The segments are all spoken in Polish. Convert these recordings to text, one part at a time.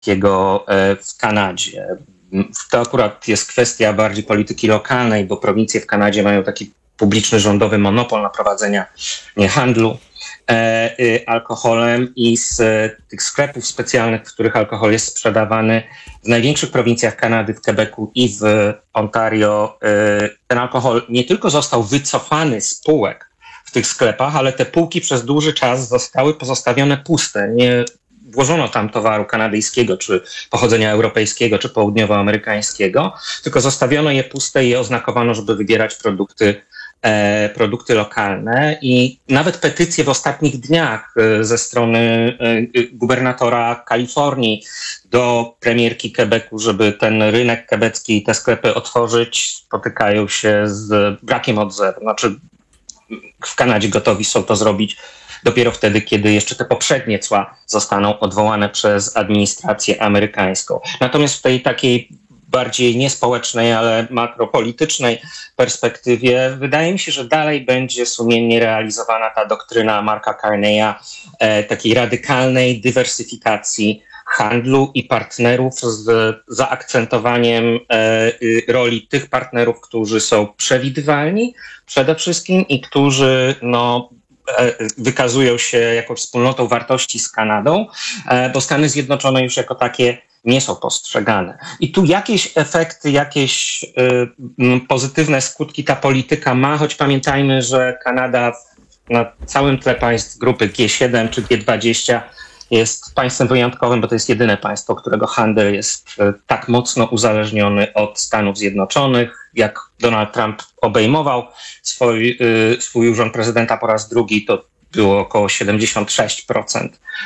w Kanadzie. To akurat jest kwestia bardziej polityki lokalnej, bo prowincje w Kanadzie mają taki publiczny rządowy monopol na prowadzenie handlu alkoholem i z tych sklepów specjalnych, w których alkohol jest sprzedawany w największych prowincjach Kanady, w Quebecu i w Ontario, ten alkohol nie tylko został wycofany z półek w tych sklepach, ale te półki przez dłuży czas zostały pozostawione puste. Nie włożono tam towaru kanadyjskiego, czy pochodzenia europejskiego, czy południowoamerykańskiego, tylko zostawiono je puste i je oznakowano, żeby wybierać produkty lokalne. I nawet petycje w ostatnich dniach ze strony gubernatora Kalifornii do premierki Quebecu, żeby ten rynek quebecki i te sklepy otworzyć, spotykają się z brakiem odzewu. Znaczy w Kanadzie gotowi są to zrobić dopiero wtedy, kiedy jeszcze te poprzednie cła zostaną odwołane przez administrację amerykańską. Natomiast w tej takiej bardziej niespołecznej, ale makropolitycznej perspektywie wydaje mi się, że dalej będzie sumiennie realizowana ta doktryna Marka Carneya, takiej radykalnej dywersyfikacji handlu i partnerów z zaakcentowaniem roli tych partnerów, którzy są przewidywalni przede wszystkim i którzy wykazują się jako wspólnotą wartości z Kanadą, bo Stany Zjednoczone już jako takie nie są postrzegane. I tu jakieś efekty, jakieś pozytywne skutki ta polityka ma, choć pamiętajmy, że Kanada na całym tle państw grupy G7 czy G20 jest państwem wyjątkowym, bo to jest jedyne państwo, którego handel jest tak mocno uzależniony od Stanów Zjednoczonych. Jak Donald Trump obejmował swój urząd prezydenta po raz drugi, to było około 76%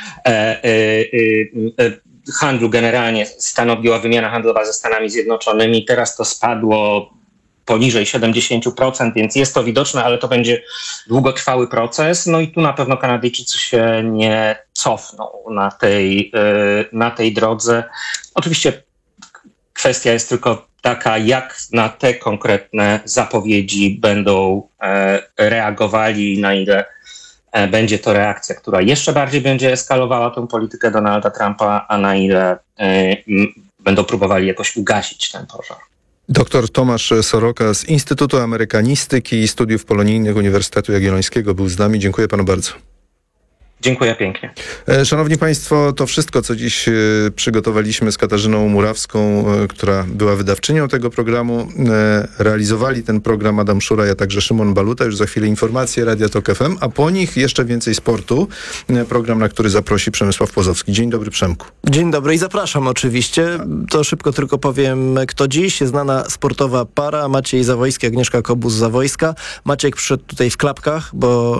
handlu generalnie stanowiła wymiana handlowa ze Stanami Zjednoczonymi. Teraz to spadło poniżej 70%, więc jest to widoczne, ale to będzie długotrwały proces. No i tu na pewno Kanadyjczycy się nie cofną na tej drodze. Oczywiście kwestia jest tylko taka, jak na te konkretne zapowiedzi będą reagowali, na ile będzie to reakcja, która jeszcze bardziej będzie eskalowała tę politykę Donalda Trumpa, a na ile będą próbowali jakoś ugasić ten pożar. Dr Tomasz Soroka z Instytutu Amerykanistyki i Studiów Polonijnych Uniwersytetu Jagiellońskiego był z nami. Dziękuję panu bardzo. Dziękuję pięknie. Szanowni Państwo, to wszystko, co dziś przygotowaliśmy z Katarzyną Murawską, która była wydawczynią tego programu. Realizowali ten program Adam Szura, ja także Szymon Baluta. Już za chwilę informacje Radia Tok FM, a po nich jeszcze więcej sportu. Program, na który zaprosi Przemysław Płozowski. Dzień dobry, Przemku. Dzień dobry i zapraszam oczywiście. To szybko tylko powiem, kto dziś. Znana sportowa para, Maciej Zawojski, Agnieszka Kobus-Zawojska. Maciek przyszedł tutaj w klapkach, bo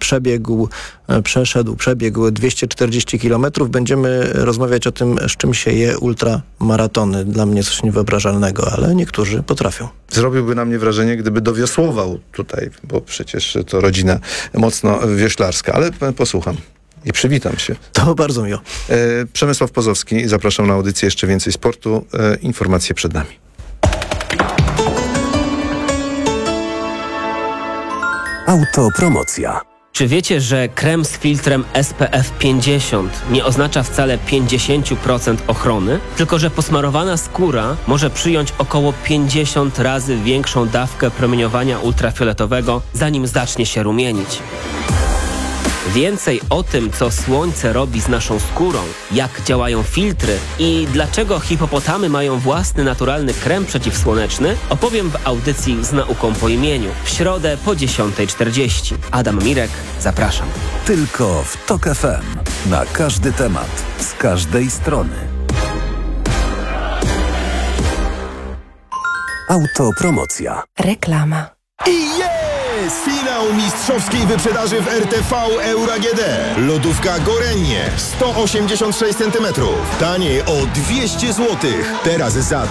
przebiegł 240 km. Będziemy rozmawiać o tym, z czym się je ultramaratony. Dla mnie coś niewyobrażalnego, ale niektórzy potrafią. Zrobiłby na mnie wrażenie, gdyby dowiosłował tutaj, bo przecież to rodzina mocno wioślarska, ale posłucham i przywitam się. To bardzo miło. Przemysław Płozowski, zapraszam na audycję Jeszcze więcej sportu. Informacje przed nami. Autopromocja. Czy wiecie, że krem z filtrem SPF 50 nie oznacza wcale 50% ochrony? Tylko że posmarowana skóra może przyjąć około 50 razy większą dawkę promieniowania ultrafioletowego, zanim zacznie się rumienić. Więcej o tym, co słońce robi z naszą skórą, jak działają filtry i dlaczego hipopotamy mają własny naturalny krem przeciwsłoneczny, opowiem w audycji Z nauką po imieniu w środę po 10:40. Adam Mirek, zapraszam. Tylko w Tok FM. Na każdy temat, z każdej strony. Autopromocja. Reklama. I jest finał mistrzowskiej wyprzedaży w RTV Euro AGD. Lodówka Gorenie 186 cm. Taniej o 200 zł. Teraz za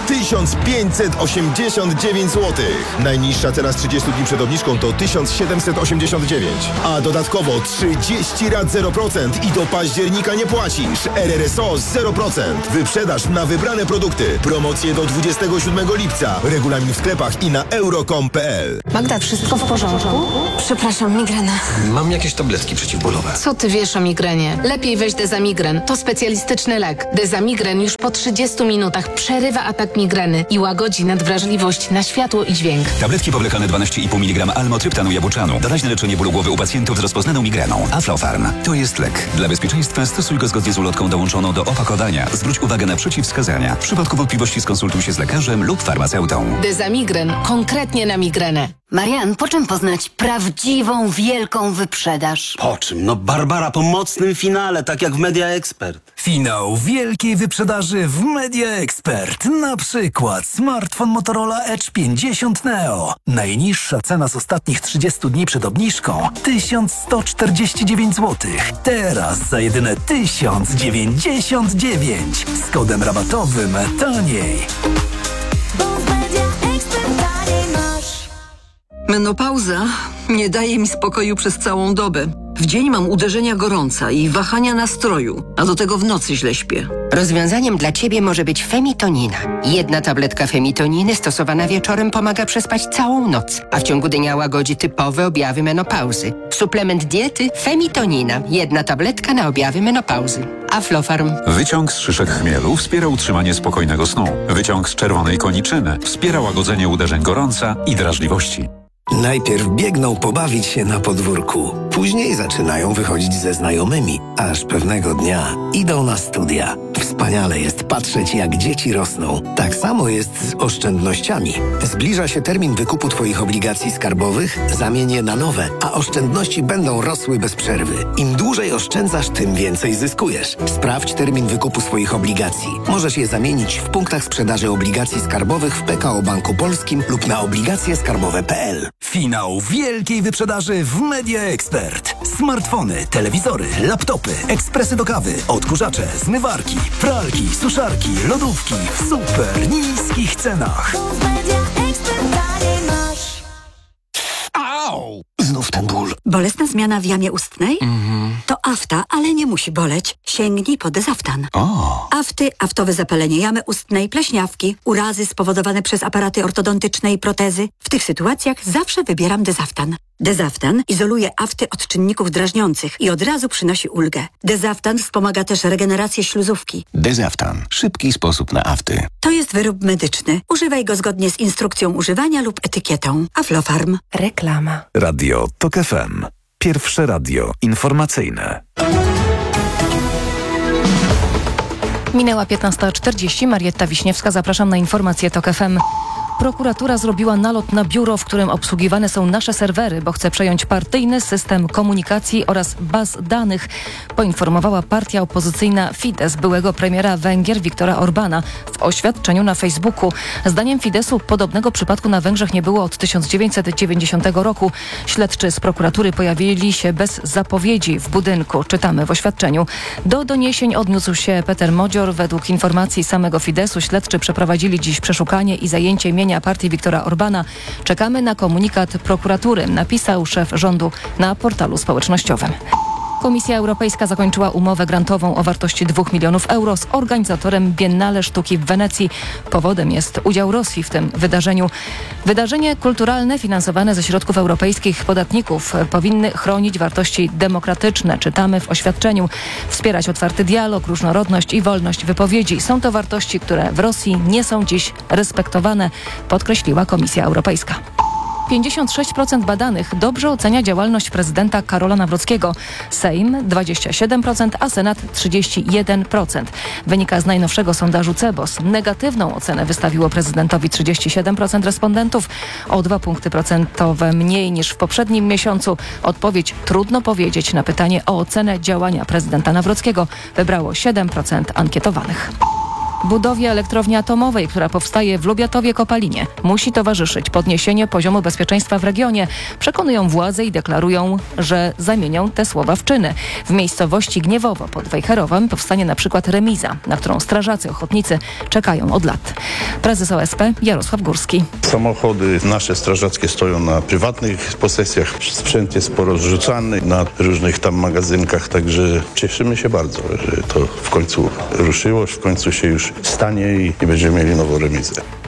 1589 zł. Najniższa cena z 30 dni przed obniżką to 1789. A dodatkowo 30 rat 0% i do października nie płacisz. RRSO 0%. Wyprzedaż na wybrane produkty. Promocje do 27 lipca. Regulamin w sklepach i na euro.com.pl. Magda, wszystko w porządku? Przepraszam, migrena. Mam jakieś tabletki przeciwbólowe. Co ty wiesz o migrenie? Lepiej weź Dezamigren. To specjalistyczny lek. Dezamigren już po 30 minutach przerywa atak migreny i łagodzi nadwrażliwość na światło i dźwięk. Tabletki powlekane 12,5 mg almotryptanu jabuczanu. Doraźne leczenie bólu głowy u pacjentów z rozpoznaną migreną. Aflofarm. To jest lek. Dla bezpieczeństwa stosuj go zgodnie z ulotką dołączoną do opakowania. Zwróć uwagę na przeciwwskazania. W przypadku wątpliwości skonsultuj się z lekarzem lub farmaceutą. Dezamigren. Konkretnie na migrenę. Marian, po czym poznać prawdziwą, wielką wyprzedaż? Po czym? No Barbara po mocnym finale, tak jak w Media Expert. Finał wielkiej wyprzedaży w Media Expert. Na przykład smartfon Motorola Edge 50 Neo. Najniższa cena z ostatnich 30 dni przed obniżką 1149 zł. Teraz za jedyne 1099. Z kodem rabatowym taniej. Menopauza nie daje mi spokoju przez całą dobę. W dzień mam uderzenia gorąca i wahania nastroju, a do tego w nocy źle śpię. Rozwiązaniem dla Ciebie może być femitonina. Jedna tabletka femitoniny stosowana wieczorem pomaga przespać całą noc, a w ciągu dnia łagodzi typowe objawy menopauzy. Suplement diety femitonina. Jedna tabletka na objawy menopauzy. Aflofarm. Wyciąg z szyszek chmielu wspiera utrzymanie spokojnego snu. Wyciąg z czerwonej koniczyny wspiera łagodzenie uderzeń gorąca i drażliwości. Najpierw biegną pobawić się na podwórku. Później zaczynają wychodzić ze znajomymi, aż pewnego dnia idą na studia. Wspaniale jest patrzeć, jak dzieci rosną. Tak samo jest z oszczędnościami. Zbliża się termin wykupu Twoich obligacji skarbowych, zamień je na nowe, a oszczędności będą rosły bez przerwy. Im dłużej oszczędzasz, tym więcej zyskujesz. Sprawdź termin wykupu swoich obligacji. Możesz je zamienić w punktach sprzedaży obligacji skarbowych w PKO Banku Polskim lub na obligacjeskarbowe.pl. Finał wielkiej wyprzedaży w Media Expert. Smartfony, telewizory, laptopy, ekspresy do kawy, odkurzacze, zmywarki, pralki, suszarki, lodówki w super niskich cenach. Au! Znów ten ból. Bolesna zmiana w jamie ustnej? To afta, ale nie musi boleć. Sięgnij po Dezaftan. Afty, aftowe zapalenie jamy ustnej, pleśniawki, urazy spowodowane przez aparaty ortodontyczne i protezy. W tych sytuacjach zawsze wybieram Dezaftan. Dezaftan izoluje afty od czynników drażniących i od razu przynosi ulgę. Dezaftan wspomaga też regenerację śluzówki. Dezaftan. Szybki sposób na afty. To jest wyrób medyczny. Używaj go zgodnie z instrukcją używania lub etykietą. Aflofarm. Reklama. Radio TOK FM. Pierwsze radio informacyjne. Minęła 15:40. Marietta Wiśniewska, zapraszam na informacje TOK FM. Prokuratura zrobiła nalot na biuro, w którym obsługiwane są nasze serwery, bo chce przejąć partyjny system komunikacji oraz baz danych, poinformowała partia opozycyjna Fidesz byłego premiera Węgier Viktora Orbana w oświadczeniu na Facebooku. Zdaniem Fideszu podobnego przypadku na Węgrzech nie było od 1990 roku. Śledczy z prokuratury pojawili się bez zapowiedzi w budynku, czytamy w oświadczeniu. Do doniesień odniósł się Peter Modzior. Według informacji samego Fideszu śledczy przeprowadzili dziś przeszukanie i zajęcie mienia partii Viktora Orbana. Czekamy na komunikat prokuratury, napisał szef rządu na portalu społecznościowym. Komisja Europejska zakończyła umowę grantową o wartości 2 milionów euro z organizatorem Biennale Sztuki w Wenecji. Powodem jest udział Rosji w tym wydarzeniu. Wydarzenie kulturalne finansowane ze środków europejskich podatników powinny chronić wartości demokratyczne, czytamy w oświadczeniu, wspierać otwarty dialog, różnorodność i wolność wypowiedzi. Są to wartości, które w Rosji nie są dziś respektowane, podkreśliła Komisja Europejska. 56% badanych dobrze ocenia działalność prezydenta Karola Nawrockiego. Sejm 27%, a Senat 31%. Wynika z najnowszego sondażu CEBOS. Negatywną ocenę wystawiło prezydentowi 37% respondentów, o 2 punkty procentowe mniej niż w poprzednim miesiącu. Odpowiedź trudno powiedzieć na pytanie o ocenę działania prezydenta Nawrockiego wybrało 7% ankietowanych. Budowie elektrowni atomowej, która powstaje w Lubiatowie-Kopalinie, musi towarzyszyć podniesienie poziomu bezpieczeństwa w regionie. Przekonują władze i deklarują, że zamienią te słowa w czyny. W miejscowości Gniewowo pod Wejherowem powstanie na przykład remiza, na którą strażacy ochotnicy czekają od lat. Prezes OSP Jarosław Górski. Samochody nasze strażackie stoją na prywatnych posesjach. Sprzęt jest porozrzucany na różnych tam magazynkach, także cieszymy się bardzo, że to w końcu ruszyło, w końcu się już stanie i będziemy mieli nową remizę.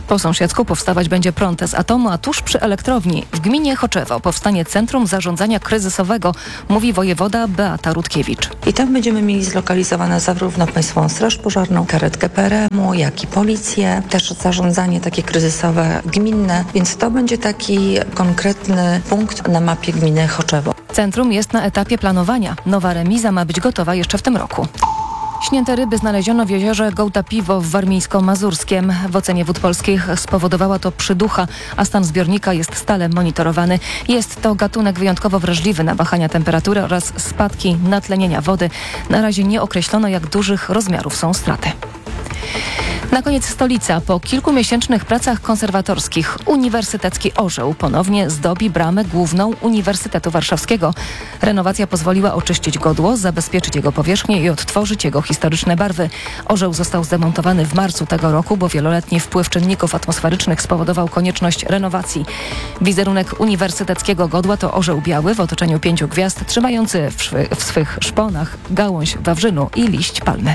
Po sąsiedzku powstawać będzie prąd z atomu, a tuż przy elektrowni w gminie Choczewo powstanie Centrum Zarządzania Kryzysowego, mówi wojewoda Beata Rutkiewicz. I tam będziemy mieli zlokalizowane zarówno Państwową Straż Pożarną, karetkę PRM-u, jak i policję, też zarządzanie takie kryzysowe gminne, więc to będzie taki konkretny punkt na mapie gminy Choczewo. Centrum jest na etapie planowania. Nowa remiza ma być gotowa jeszcze w tym roku. Śnięte ryby znaleziono w jeziorze Gołta-Piwo w Warmińsko-Mazurskiem. W ocenie Wód Polskich spowodowała to przyducha, a stan zbiornika jest stale monitorowany. Jest to gatunek wyjątkowo wrażliwy na wahania temperatury oraz spadki natlenienia wody. Na razie nie określono, jak dużych rozmiarów są straty. Na koniec stolica. Po kilkumiesięcznych pracach konserwatorskich Uniwersytecki Orzeł ponownie zdobi bramę główną Uniwersytetu Warszawskiego. Renowacja pozwoliła oczyścić godło, zabezpieczyć jego powierzchnię i odtworzyć jego historyczne barwy. Orzeł został zdemontowany w marcu tego roku, bo wieloletni wpływ czynników atmosferycznych spowodował konieczność renowacji. Wizerunek uniwersyteckiego godła to orzeł biały w otoczeniu 5 gwiazd, trzymający w swych szponach gałąź wawrzynu i liść palmy.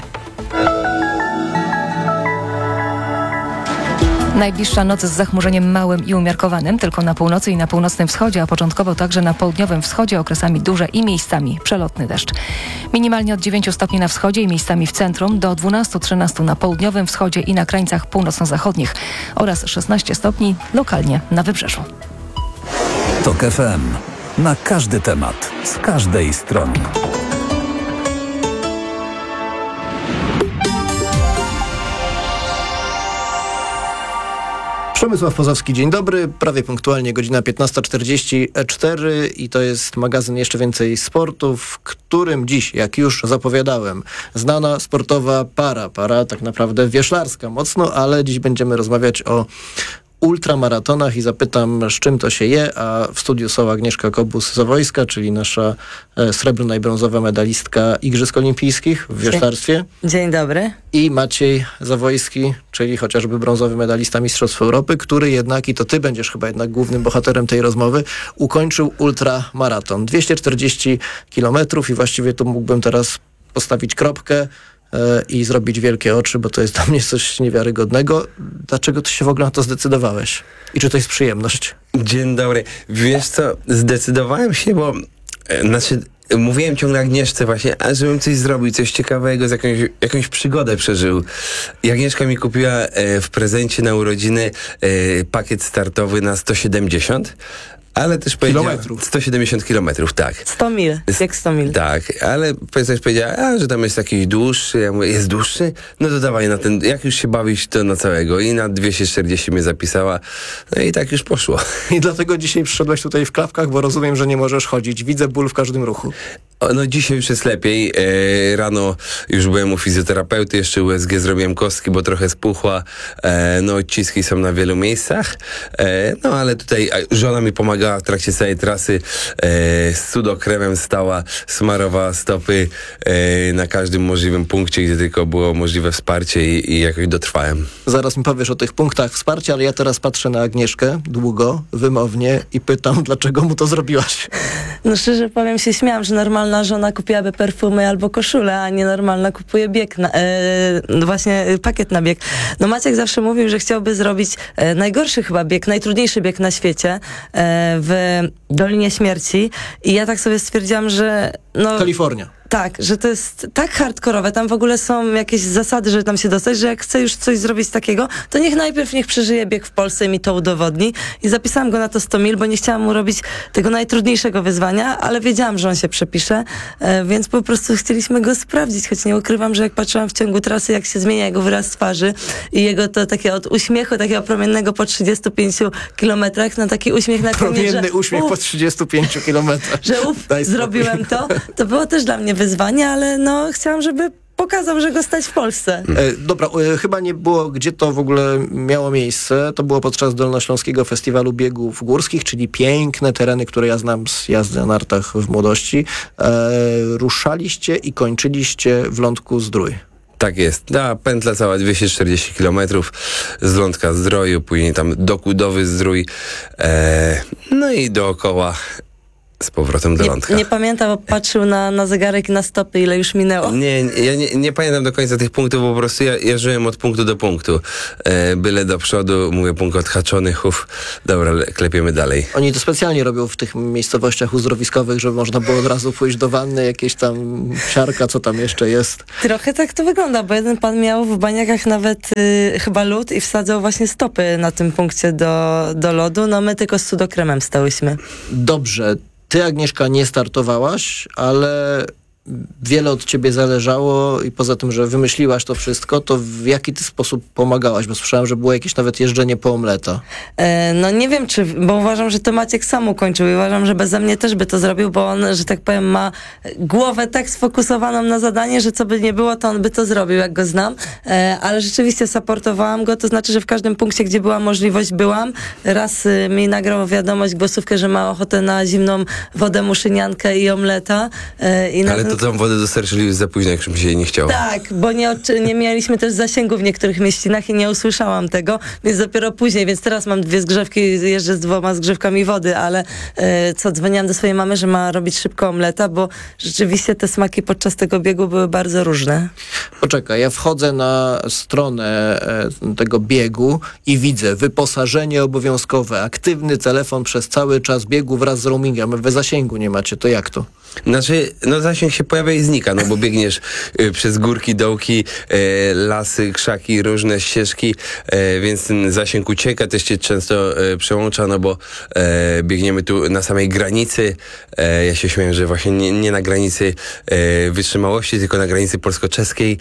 Najbliższa noc z zachmurzeniem małym i umiarkowanym, tylko na północy i na północnym wschodzie, a początkowo także na południowym wschodzie, okresami duże i miejscami przelotny deszcz. Minimalnie od 9 stopni na wschodzie i miejscami w centrum, do 12-13 na południowym wschodzie i na krańcach północno-zachodnich oraz 16 stopni lokalnie na wybrzeżu. TOK FM. Na każdy temat, z każdej strony. Przemysław Pozowski, dzień dobry. Prawie punktualnie godzina 15:44 i to jest magazyn Jeszcze Więcej Sportu, w którym dziś, jak już zapowiadałem, znana sportowa para tak naprawdę wioślarska mocno, ale dziś będziemy rozmawiać o ultramaratonach i zapytam, z czym to się je, a w studiu są Agnieszka Kobus-Zawojska, czyli nasza srebrna i brązowa medalistka Igrzysk Olimpijskich w wioślarstwie. Dzień dobry. I Maciej Zawojski, czyli chociażby brązowy medalista Mistrzostw Europy, który jednak, i to ty będziesz chyba jednak głównym bohaterem tej rozmowy, ukończył ultramaraton. 240 kilometrów i właściwie tu mógłbym teraz postawić kropkę i zrobić wielkie oczy, bo to jest dla mnie coś niewiarygodnego. Dlaczego ty się w ogóle na to zdecydowałeś? I czy to jest przyjemność? Dzień dobry. Wiesz co, zdecydowałem się, bo mówiłem ciągle Agnieszce właśnie, a żebym coś zrobił, coś ciekawego, jakąś przygodę przeżył. I Agnieszka mi kupiła w prezencie na urodziny pakiet startowy na 170. Ale też powiedziała... 170 kilometrów, tak. 100 mil, jak 100 mil. Tak, ale też powiedziała, że tam jest jakiś dłuższy. Ja mówię, jest dłuższy? No to dawaj na ten, jak już się bawić, to na całego. I na 240 mnie zapisała. No i tak już poszło. I dlatego dzisiaj przyszedłeś tutaj w klapkach, bo rozumiem, że nie możesz chodzić. Widzę ból w każdym ruchu. No dzisiaj już jest lepiej. Rano już byłem u fizjoterapeuty, jeszcze USG zrobiłem kostki, bo trochę spuchła. No odciski są na wielu miejscach. No ale tutaj żona mi pomagała w trakcie całej trasy, z cudokremem stała, smarowała stopy na każdym możliwym punkcie, gdzie tylko było możliwe wsparcie i jakoś dotrwałem. Zaraz mi powiesz o tych punktach wsparcia, ale ja teraz patrzę na Agnieszkę długo, wymownie i pytam, dlaczego mu to zrobiłaś? No szczerze powiem, się śmiałam, że normalna żona kupiłaby perfumy albo koszulę, a nienormalna kupuje bieg, właśnie pakiet na bieg. No Maciek zawsze mówił, że chciałby zrobić najgorszy chyba bieg, najtrudniejszy bieg na świecie, w Dolinie Śmierci i ja tak sobie stwierdziłam, że... Kalifornia. Tak, że to jest tak hardkorowe, tam w ogóle są jakieś zasady, żeby tam się dostać, że jak chce już coś zrobić takiego, to niech przeżyje bieg w Polsce i mi to udowodni. I zapisałam go na to 100 mil, bo nie chciałam mu robić tego najtrudniejszego wyzwania, ale wiedziałam, że on się przepisze, więc po prostu chcieliśmy go sprawdzić, choć nie ukrywam, że jak patrzyłam w ciągu trasy, jak się zmienia jego wyraz twarzy i jego to takie od uśmiechu, takiego promiennego po 35 kilometrach, na taki uśmiech na koniec, promienny uśmiech po 35 kilometrach. Że zrobiłem to było też dla mnie wyzwanie, ale chciałam, żeby pokazał, że go stać w Polsce. Dobra, chyba nie było, gdzie to w ogóle miało miejsce. To było podczas Dolnośląskiego Festiwalu Biegów Górskich, czyli piękne tereny, które ja znam z jazdy na nartach w młodości. Ruszaliście i kończyliście w Lądku Zdrój. Tak jest. Pętla cała 240 km z Lądka Zdroju, później tam do Kudowy Zdrój, no i dookoła z powrotem do lądka. Nie pamiętam, bo patrzył na zegarek i na stopy, ile już minęło. Ja nie pamiętam do końca tych punktów, bo po prostu ja żyłem od punktu do punktu. Byle do przodu, mówię, punkt odhaczony, dobra, klepiemy dalej. Oni to specjalnie robią w tych miejscowościach uzdrowiskowych, żeby można było od razu pójść do wanny, jakieś tam siarka, co tam jeszcze jest. Trochę tak to wygląda, bo jeden pan miał w baniakach nawet chyba lód i wsadzał właśnie stopy na tym punkcie do lodu. No my tylko z cudokremem stałyśmy. Dobrze. Ty, Agnieszka, nie startowałaś, ale wiele od ciebie zależało i poza tym, że wymyśliłaś to wszystko, to w jaki ty sposób pomagałaś? Bo słyszałem, że było jakieś nawet jeżdżenie po omleta. No nie wiem, bo uważam, że to Maciek sam ukończył i uważam, że beze mnie też by to zrobił, bo on, że tak powiem, ma głowę tak sfokusowaną na zadanie, że co by nie było, to on by to zrobił, jak go znam. Ale rzeczywiście supportowałam go, to znaczy, że w każdym punkcie, gdzie była możliwość, byłam. Raz mi nagrał wiadomość, głosówkę, że ma ochotę na zimną wodę muszyniankę i omleta. Ale to tą wodę dostarczyli już za późno, jak mi się nie chciało. Tak, bo nie mieliśmy też zasięgu w niektórych mieścinach i nie usłyszałam tego, więc dopiero później, więc teraz mam 2 zgrzewki, jeżdżę z 2 zgrzewkami wody, ale dzwoniłam do swojej mamy, że ma robić szybko omleta, bo rzeczywiście te smaki podczas tego biegu były bardzo różne. Poczekaj, ja wchodzę na stronę tego biegu i widzę wyposażenie obowiązkowe, aktywny telefon przez cały czas biegu wraz z roamingiem. Wy zasięgu nie macie, to jak to? Znaczy, zasięg się pojawia i znika, bo biegniesz przez górki, dołki, lasy, krzaki, różne ścieżki, więc ten zasięg ucieka, też się często przełącza, bo biegniemy tu na samej granicy. Ja się śmieję, że właśnie nie na granicy wytrzymałości, tylko na granicy polsko-czeskiej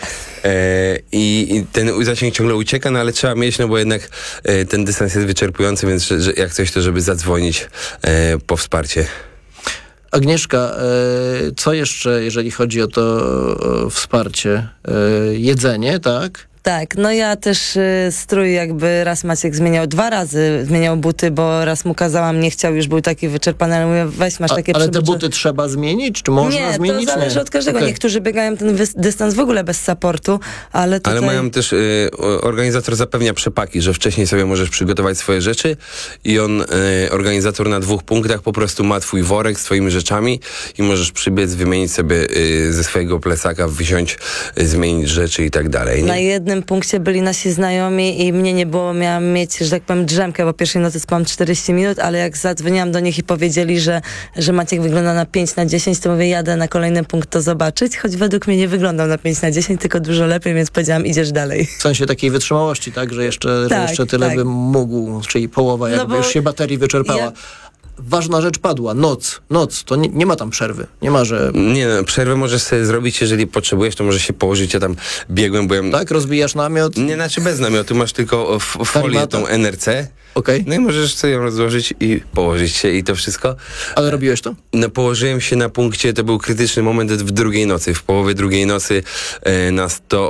i ten zasięg ciągle ucieka, ale trzeba mieć, bo jednak ten dystans jest wyczerpujący, więc że jak coś, to żeby zadzwonić po wsparcie. Agnieszka, co jeszcze, jeżeli chodzi o to wsparcie? Jedzenie, tak? Tak, no ja też strój jakby raz Maciek zmieniał, 2 razy zmieniał buty, bo raz mu kazałam, nie chciał, już był taki wyczerpany, ale mówię, weź masz takie Ale te buty trzeba zmienić? Czy można zmienić? Nie, to zależy od każdego. Okay. Niektórzy biegają ten dystans w ogóle bez supportu, ale tutaj... Ale mają też, organizator zapewnia przepaki, że wcześniej sobie możesz przygotować swoje rzeczy i organizator na 2 punktach po prostu ma twój worek z twoimi rzeczami i możesz przybiec, wymienić sobie ze swojego plecaka, wziąć, zmienić rzeczy i tak dalej. Na jednym punkcie byli nasi znajomi i mnie nie było, miałam mieć, że tak powiem, drzemkę, bo pierwszej nocy spałam 40 minut, ale jak zadzwoniłam do nich i powiedzieli, że Maciek wygląda na 5/10, to mówię, jadę na kolejny punkt to zobaczyć, choć według mnie nie wyglądał na 5/10, tylko dużo lepiej, więc powiedziałam, idziesz dalej. W sensie takiej wytrzymałości, tak? Że jeszcze tyle bym mógł, czyli połowa jakby już się baterii wyczerpała. Ważna rzecz padła. Noc. To nie ma tam przerwy. Nie ma, że... Nie, przerwę możesz sobie zrobić, jeżeli potrzebujesz, to możesz się położyć. Ja tam biegłem, byłem... Tak? Rozbijasz namiot? Nie, bez namiotu. Masz tylko folię tą NRC. Okay. No i możesz sobie ją rozłożyć i położyć się i to wszystko. Ale robiłeś to? Położyłem się na punkcie, to był krytyczny moment w drugiej nocy, w połowie drugiej nocy na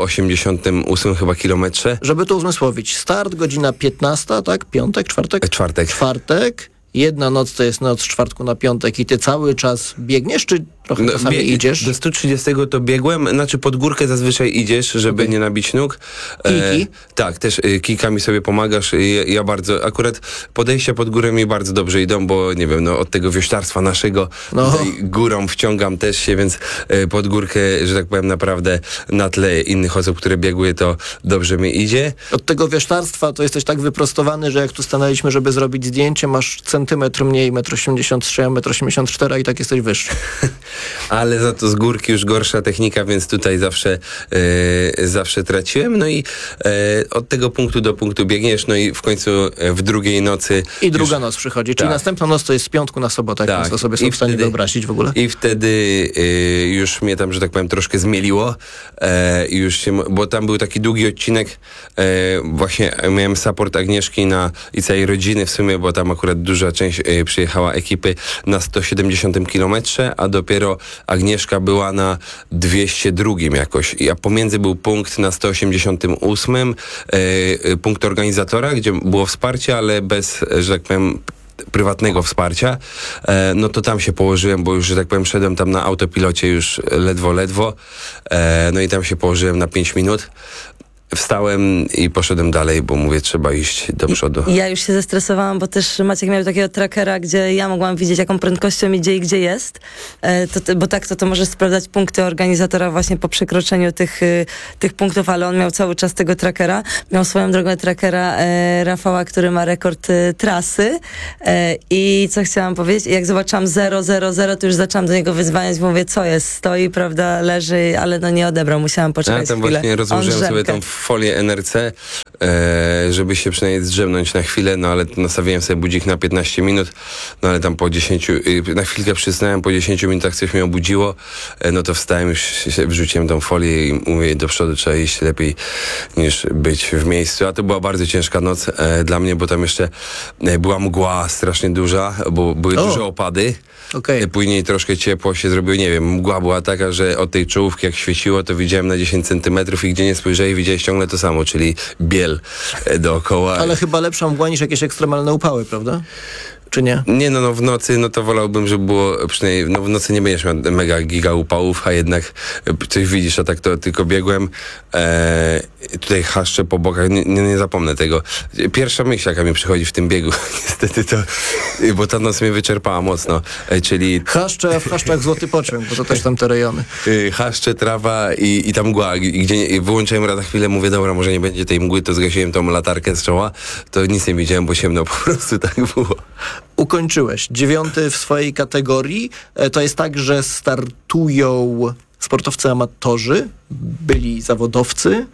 188 chyba kilometrze. Żeby to uzmysłowić, start godzina 15, tak? Piątek, czwartek? Czwartek. Jedna noc to jest noc z czwartku na piątek i ty cały czas biegniesz, czy trochę czasami idziesz? Do 130 to biegłem, pod górkę zazwyczaj idziesz, żeby nie nabić nóg. Kiki? Tak, też kikami sobie pomagasz. Ja bardzo, akurat podejścia pod górę mi bardzo dobrze idą, bo nie wiem, od tego wioślarstwa naszego tutaj górą wciągam też się, więc pod górkę, że tak powiem, naprawdę na tle innych osób, które biegły, to dobrze mi idzie. Od tego wioślarstwa to jesteś tak wyprostowany, że jak tu stanęliśmy, żeby zrobić zdjęcie, masz centymetr mniej, 1,83 m, 1,84 m i tak jesteś wyższy. Ale za to z górki już gorsza technika, więc tutaj zawsze traciłem. No i od tego punktu do punktu biegniesz, no i w końcu w drugiej nocy... I druga noc przychodzi, czyli następna noc to jest z piątku na sobotę, jak to sobie są w stanie wyobrazić w ogóle. I wtedy już mnie tam, że tak powiem, troszkę zmieliło. Bo tam był taki długi odcinek. Właśnie miałem support Agnieszki i całej rodziny w sumie, bo tam akurat duża część przyjechała ekipy na 170 kilometrze, a dopiero Agnieszka była na 202 jakoś. A pomiędzy był punkt na 188, punkt organizatora, gdzie było wsparcie, ale bez, że tak powiem, prywatnego wsparcia. No to tam się położyłem, bo już, że tak powiem, szedłem tam na autopilocie już ledwo. No i tam się położyłem na 5 minut. wstałem i poszedłem dalej, bo mówię, trzeba iść do przodu. Ja już się zestresowałam, bo też Maciek miał takiego trackera, gdzie ja mogłam widzieć, jaką prędkością idzie i gdzie jest, bo tak to możesz sprawdzać punkty organizatora właśnie po przekroczeniu tych punktów, ale on miał cały czas tego trackera. Miał swoją drogą trackera Rafała, który ma rekord trasy i co chciałam powiedzieć, jak zobaczyłam 0, to już zaczęłam do niego wyzwaniać, bo mówię, co jest, stoi, prawda, leży, ale no nie odebrał, musiałam poczekać ja tam chwilę. Właśnie rozłożyłem sobie tą folię NRC, żeby się przynajmniej zdrzemnąć na chwilę, no ale nastawiłem sobie budzik na 15 minut, no ale tam po 10, na chwilkę przysnąłem, po 10 minutach coś mnie obudziło, no to wstałem, już się wrzuciłem tą folię i mówię, do przodu trzeba iść lepiej niż być w miejscu, a to była bardzo ciężka noc dla mnie, bo tam jeszcze była mgła strasznie duża, bo były duże opady. Okay. Później troszkę ciepło się zrobiło, nie wiem, mgła była taka, że od tej czołówki jak świeciło, to widziałem na 10 centymetrów i gdzie nie spojrzeli, widziałeś ciągle to samo, czyli biel dookoła. Ale chyba lepsza mgła niż jakieś ekstremalne upały, prawda? Czy nie? Nie, no w nocy, no to wolałbym, żeby było przynajmniej, no w nocy nie będziesz miał mega giga upałów, a jednak coś widzisz, a tak to tylko biegłem. Tutaj chaszcze po bokach, nie zapomnę tego. Pierwsza myśl, jaka mi przychodzi w tym biegu, niestety to, bo ta noc mnie wyczerpała mocno, czyli... Chaszcze, a w chaszczach złoty pociąg, bo to też tam te rejony. Chaszcze, trawa i ta mgła, gdzie wyłączyłem raz na chwilę, mówię, dobra, może nie będzie tej mgły, to zgasiłem tą latarkę z czoła, to nic nie widziałem, bo ciemno po prostu tak było. Ukończyłeś 9 w swojej kategorii. To jest tak, że startują sportowcy amatorzy, byli zawodowcy,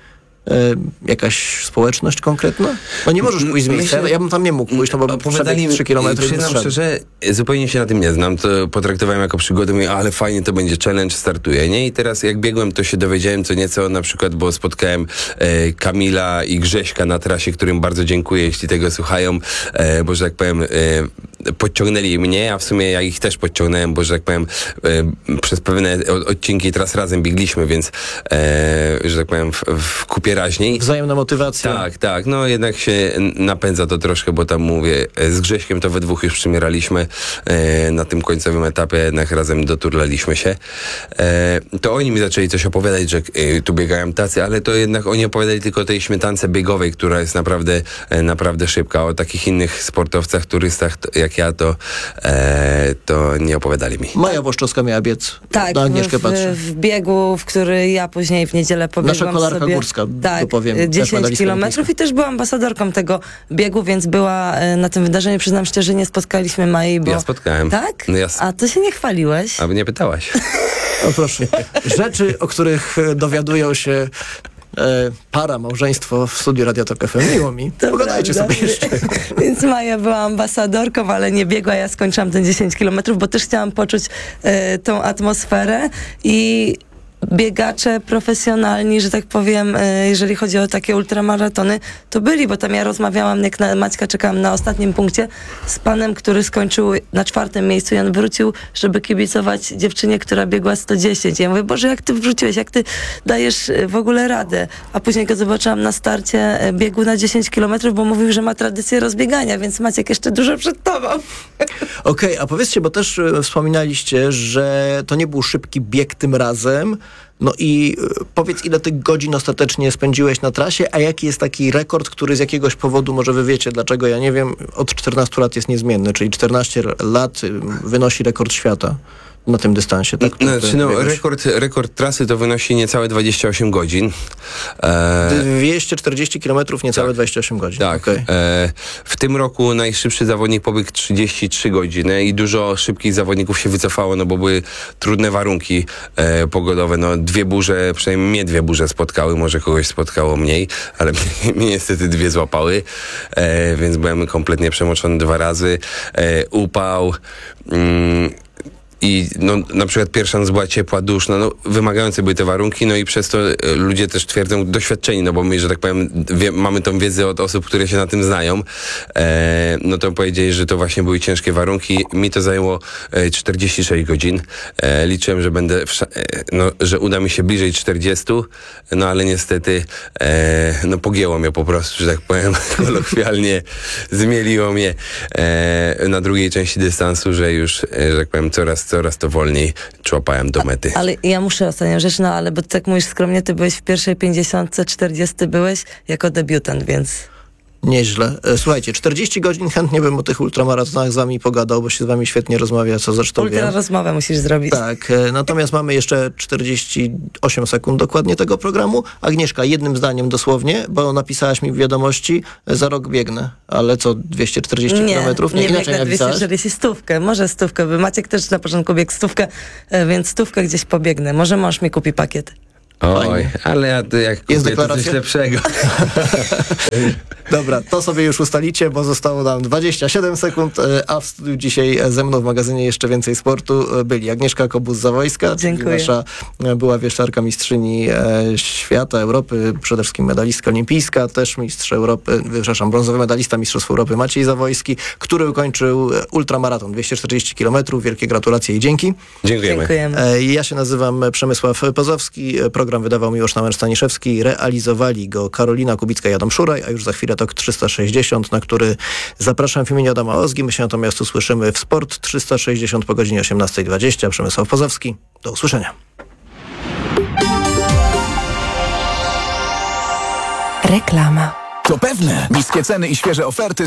jakaś społeczność konkretna? No nie możesz pójść z miejsca, ja bym tam nie mógł pójść, no bo przebiegł 3 kilometry. Przyznam szczerze, zupełnie się na tym nie znam, to potraktowałem jako przygodę, mówię, ale fajnie, to będzie challenge, startuję, nie? I teraz jak biegłem, to się dowiedziałem co nieco, na przykład, bo spotkałem Kamila i Grześka na trasie, którym bardzo dziękuję, jeśli tego słuchają, bo że tak powiem, podciągnęli mnie, a w sumie ja ich też podciągnąłem, bo że tak powiem, przez pewne odcinki teraz razem biegliśmy, więc że tak powiem, w kupie raźniej. Wzajemna motywacja. Tak, no jednak się napędza to troszkę, bo tam mówię, z Grześkiem to we dwóch już przymieraliśmy na tym końcowym etapie, jednak razem doturlaliśmy się. To oni mi zaczęli coś opowiadać, że tu biegają tacy, ale to jednak oni opowiadali tylko o tej śmietance biegowej, która jest naprawdę szybka. O takich innych sportowcach, turystach jak ja, to nie opowiadali mi. Maja Włoszczowska miała biec. Tak, na Agnieszkę patrzę. W biegu, w który ja później w niedzielę pobiegłam Nasza kolarka sobie. górska, tak, dopowiem. 10 kilometrów i też była ambasadorką tego biegu, więc była na tym wydarzeniu. Przyznam szczerze, nie spotkaliśmy Mai, bo... Ja spotkałem. Tak? No A to się nie chwaliłeś. A nie pytałaś. O proszę. Rzeczy, o których dowiadują się para, małżeństwo w studiu Radia Tok FM. Miło mi. Pogadajcie sobie jeszcze. Więc Maja była ambasadorką, ale nie biegła. Ja skończyłam ten 10 kilometrów, bo też chciałam poczuć tą atmosferę i biegacze profesjonalni, że tak powiem, jeżeli chodzi o takie ultramaratony, to byli, bo tam ja rozmawiałam, jak na Maćka czekałam na ostatnim punkcie z panem, który skończył na 4. miejscu i on wrócił, żeby kibicować dziewczynie, która biegła 110. Ja mówię, Boże, jak ty wróciłeś, jak ty dajesz w ogóle radę? A później go zobaczyłam na starcie biegu na 10 kilometrów, bo mówił, że ma tradycję rozbiegania, więc Maciek jeszcze dużo przed tobą. Okej, a powiedzcie, bo też wspominaliście, że to nie był szybki bieg tym razem. No i powiedz, ile tych godzin ostatecznie spędziłeś na trasie, a jaki jest taki rekord, który z jakiegoś powodu, może wy wiecie dlaczego, ja nie wiem, od 14 lat jest niezmienny, czyli 14 lat wynosi rekord świata na tym dystansie, tak? Znaczy, rekord trasy to wynosi niecałe 28 godzin. 240 km, niecałe 28 godzin. Tak. Okay. W tym roku najszybszy zawodnik pobiegł 33 godziny i dużo szybkich zawodników się wycofało, no bo były trudne warunki pogodowe. No 2 burze, przynajmniej mnie 2 burze spotkały, może kogoś spotkało mniej, ale mnie niestety 2 złapały, więc byłem kompletnie przemoczony 2 razy. Upał. I no, na przykład pierwsza noc była ciepła, duszna, no wymagające były te warunki, no i przez to ludzie też twierdzą, doświadczeni, no bo my, że tak powiem, mamy tą wiedzę od osób, które się na tym znają, no to powiedzieli, że to właśnie były ciężkie warunki. Mi to zajęło 46 godzin. Liczyłem, że będę, że uda mi się bliżej 40, no ale niestety no pogięło mnie po prostu, że tak powiem, kolokwialnie zmieliło mnie na drugiej części dystansu, że już, że tak powiem, coraz coraz to wolniej człapałem do mety. Ale ja muszę ostatnią rzecz, ale bo tak mówisz skromnie, ty byłeś w pierwszej 50, 40 byłeś jako debiutant, więc... Nieźle. Słuchajcie, 40 godzin chętnie bym o tych ultramaratonach z wami pogadał, bo się z wami świetnie rozmawia, co zresztą wiem. Ultra rozmowę musisz zrobić. Tak, natomiast mamy jeszcze 48 sekund dokładnie tego programu. Agnieszka, jednym zdaniem dosłownie, bo napisałaś mi w wiadomości, za rok biegnę, ale co, 240 kilometrów? Nie inaczej biegnę 240, stówkę, może stówkę, bo Maciek też na początku biegł stówkę, więc stówkę gdzieś pobiegnę. Może mąż mi kupi pakiet. Oj, Fajnie. ale ja jak kupię, to coś lepszego. Dobra, to sobie już ustalicie, bo zostało nam 27 sekund, a w studiu dzisiaj ze mną w magazynie Jeszcze Więcej Sportu byli Agnieszka Kobus-Zawojska, czyli nasza była wieszczarka mistrzyni świata, Europy, przede wszystkim medalistka olimpijska, też mistrz Europy, brązowy medalista Mistrzostw Europy Maciej Zawojski, który ukończył ultramaraton 240 km. Wielkie gratulacje i dzięki. Dziękujemy. Ja się nazywam Przemysław Pozowski, program wydawał Miłosz Nałęcz-Staniszewski, realizowali go Karolina Kubicka i Adam Szuraj, a już za chwilę TOK 360, na który zapraszam w imieniu Adama Ozgi. My się natomiast usłyszymy w Sport 360 po godzinie 18:20. Przemysław Pozowski. Do usłyszenia. Reklama. To pewne. Niskie ceny i świeże oferty